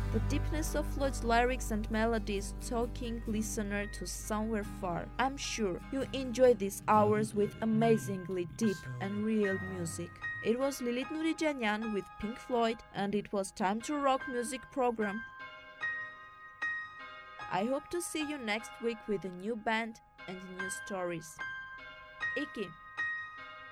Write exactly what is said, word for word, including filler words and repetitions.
The deepness of Floyd's lyrics and melodies taking listener to somewhere far. I'm sure you enjoy these hours with amazingly deep and real music. It was Lilith Nurijanyan with Pink Floyd, and it was Time to Rock music program. I hope to see you next week with a new band and new stories. Iki.